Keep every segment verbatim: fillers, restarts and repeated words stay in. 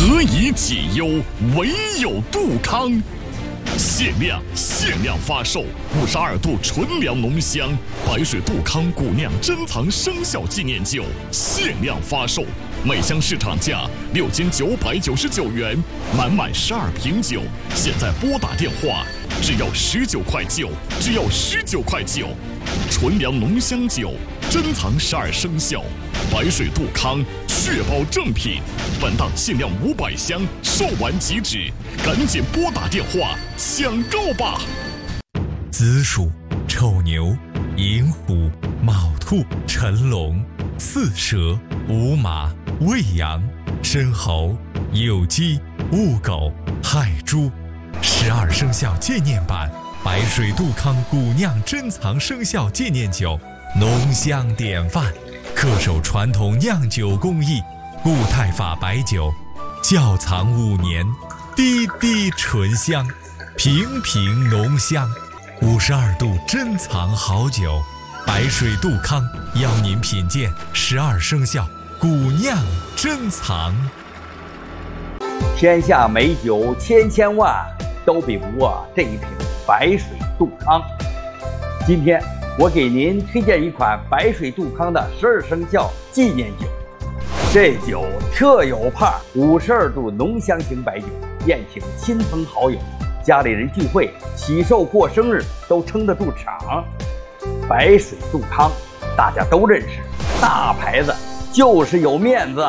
何以解忧，唯有杜康。限量限量发售五十二度纯粮浓香白水杜康古酿珍藏生肖纪念酒，限量发售，每箱市场价六千九百九十九元，满满十二瓶酒，现在拨打电话，只要十九块九，只要十九块九。纯粮浓香酒，珍藏十二生肖，白水杜康，确保正品。本档限量五百箱，售完即止，赶紧拨打电话抢购吧！ 子鼠、丑牛、寅虎、卯兔、辰龙、巳蛇、午马、未羊、申猴、酉鸡、戊狗、亥猪，十二生肖纪念版白水杜康古酿珍藏生肖纪念酒，浓香典范，恪守传统酿酒工艺，固态法白酒，窖藏五年，滴滴醇香，瓶瓶浓香，五十二度珍藏好酒，白水杜康邀您品鉴十二生肖古酿珍藏。 天下美酒千千万，都比不过这一瓶白水杜康。今天我给您推荐一款白水杜康的十二生肖纪念酒。这酒特有派，五十二度浓香型白酒，宴请亲朋好友，家里人聚会、喜寿过生日都撑得住场。白水杜康大家都认识，大牌子就是有面子。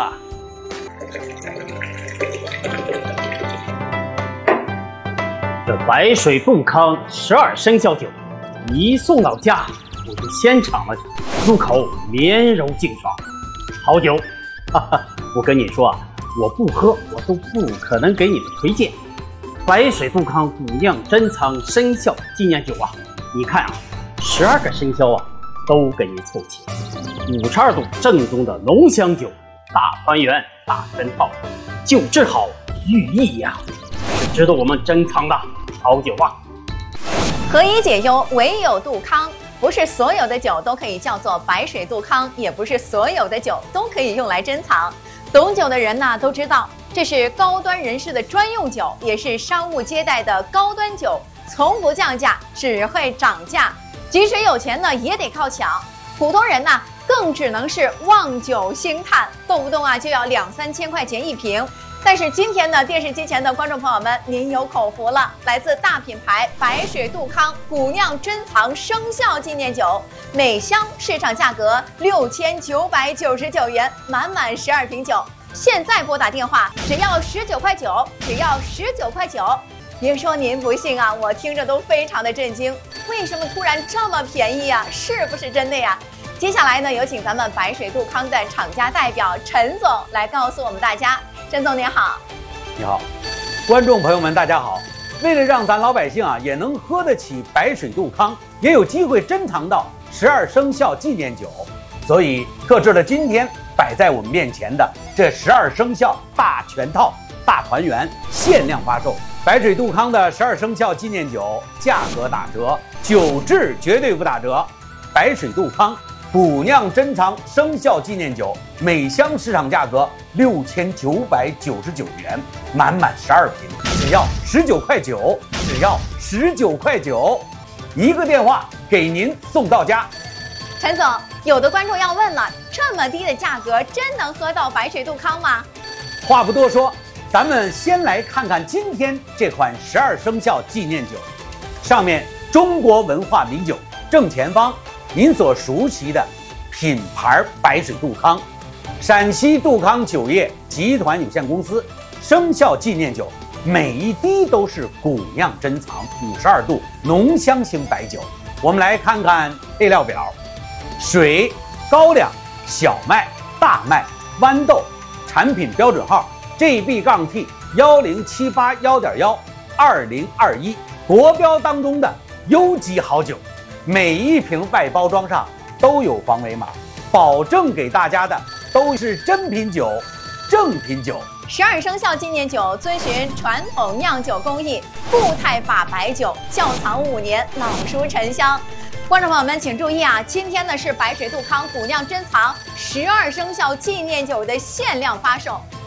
这白水杜康十二生肖酒一送到家，我就先尝了，入口绵柔净爽，好酒。哈哈，我跟你说啊，我不喝我都不可能给你们推荐。白水杜康古酿珍藏生肖纪念酒啊，你看啊，十二个生肖啊都给你凑齐，五十二度正宗的浓香酒，大团圆大全套，酒质好寓意呀、啊，是值得我们珍藏的好酒啊。 何以解忧，唯有杜康。不是所有的酒都可以叫做白水杜康，也不是所有的酒都可以用来珍藏。懂酒的人呢都知道，这是高端人士的专用酒，也是商务接待的高端酒，从不降价，只会涨价。即使有钱呢，也得靠抢。普通人呢，更只能是望酒兴叹，动不动啊就要两三千块钱一瓶。但是今天呢，电视机前的观众朋友们，您有口福了！来自大品牌白水杜康古酿珍藏生肖纪念酒，每箱市场价格六千九百九十九元，满满十二瓶酒。现在拨打电话，只要十九块九，只要十九块九。别说您不信啊，我听着都非常的震惊。为什么突然这么便宜啊？是不是真的呀？接下来呢，有请咱们白水杜康的厂家代表陈总来告诉我们大家。陈总您好。 你好，观众朋友们大家好。为了让咱老百姓啊也能喝得起白水杜康，也有机会珍藏到十二生肖纪念酒，所以特制了今天摆在我们面前的这十二生肖大全套大团圆限量发售。白水杜康的十二生肖纪念酒价格打折，酒质绝对不打折。白水杜康古酿珍藏生肖纪念酒，每箱市场价格六千九百九十九元，满满十二瓶，只要十九块九，只要十九块九，一个电话给您送到家。 陈总，有的观众要问了，这么低的价格，真能喝到白水杜康吗？ 话不多说，咱们先来看看今天这款十二生肖纪念酒，上面中国文化名酒正前方。您所熟悉的品牌白水杜康，陕西杜康酒业集团有限公司生肖纪念酒，每一滴都是古酿珍藏五十二度浓香型白酒。我们来看看配料表：水、高粱、小麦、大麦、豌豆，产品标准号 G B T 一零七八一点一二零二一，国标当中的优级好酒。每一瓶外包装上都有防伪码，保证给大家的都是真品酒、正品酒。 十二生肖纪念酒遵循传统酿酒工艺，固态法白酒，窖藏五年，老熟陈香。观众朋友们请注意啊，今天呢是白水杜康古酿珍藏十二生肖纪念酒的限量发售，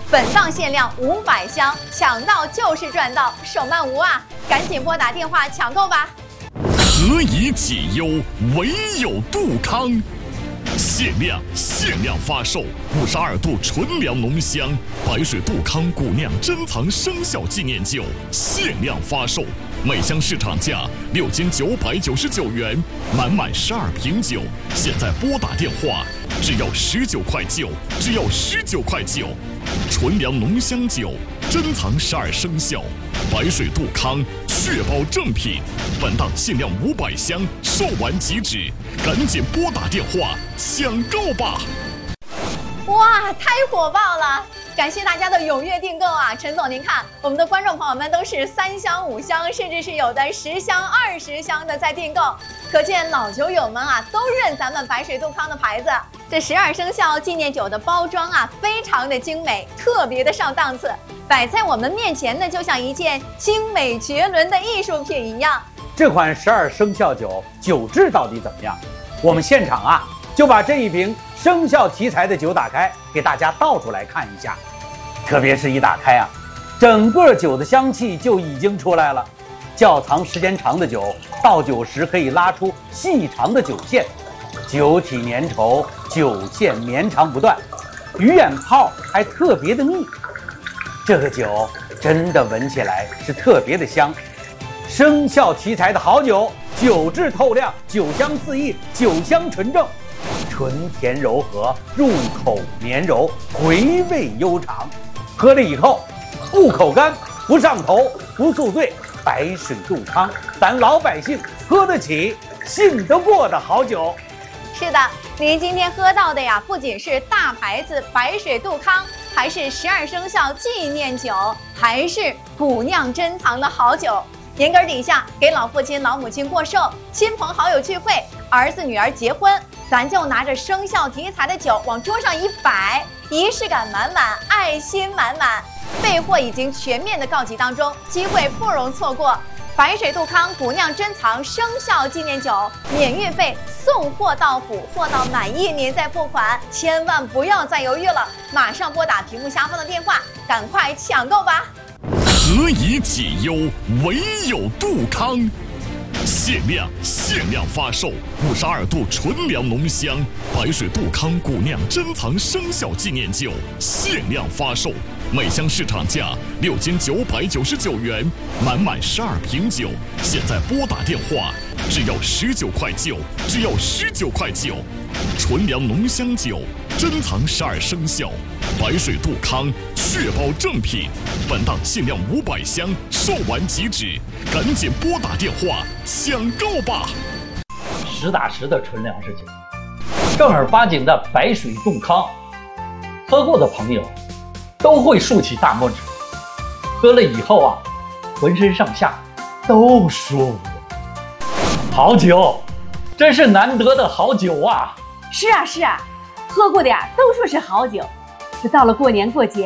本档限量五百箱，抢到就是赚到，手慢无啊！赶紧拨打电话抢购吧！ 何以解忧，唯有杜康。限量限量发售五十二度纯粮浓香白水杜康古酿珍藏生肖纪念酒，限量发售，每箱市场价六千九百九十九元，满满十二瓶酒，现在拨打电话，只要十九块九，只要十九块九。纯粮浓香酒，珍藏十二生肖，白水杜康，确保正品。本档限量五百箱，售完即止，赶紧拨打电话抢购吧！ 哇，太火爆了！感谢大家的踊跃订购啊！陈总，您看，我们的观众朋友们都是三箱、五箱，甚至是有的十箱、二十箱的在订购，可见老酒友们啊都认咱们白水杜康的牌子。这十二生肖纪念酒的包装啊，非常的精美，特别的上档次，摆在我们面前呢，就像一件精美绝伦的艺术品一样。 这款十二生肖酒酒质到底怎么样？我们现场啊就把这一瓶生肖题材的酒打开，给大家倒出来看一下。特别是一打开啊，整个酒的香气就已经出来了。窖藏时间长的酒，倒酒时可以拉出细长的酒线，酒体粘稠，酒线绵长不断，鱼眼泡还特别的密。这个酒真的闻起来是特别的香。生肖题材的好酒，酒质透亮，酒香四溢，酒香纯正，纯甜柔和，入口绵柔，回味悠长。喝了以后不口干，不上头，不宿醉。白水杜康，咱老百姓喝得起，信得过的好酒。 是的，您今天喝到的呀，不仅是大牌子白水杜康，还是十二生肖纪念酒，还是古酿珍藏的好酒。年根底下给老父亲老母亲过寿，亲朋好友聚会，儿子女儿结婚，咱就拿着生肖题材的酒往桌上一摆，仪式感满满，爱心满满。备货已经全面的告急当中，机会不容错过。白水杜康古酿珍藏生肖纪念酒，免运费，送货到府，货到满意您再付款，千万不要再犹豫了，马上拨打屏幕下方的电话，赶快抢购吧！ 何以解忧，唯有杜康。限量限量发售五十二度纯粮浓香白水杜康古酿珍藏生肖纪念酒，限量发售，每箱市场价六千九百九十九元，满满十二瓶酒，现在拨打电话，只要十九块九，只要十九块九。纯粮浓香酒，珍藏十二生肖，白水杜康，确保正品。本档限量五百箱，售完即止，赶紧拨打电话抢购吧！ 实打实的纯粮食酒，正儿八经的白水杜康，喝过的朋友都会竖起大拇指，喝了以后啊，浑身上下都舒服。好酒，真是难得的好酒啊！ 是啊是啊，喝过的呀都说是好酒，这到了过年过节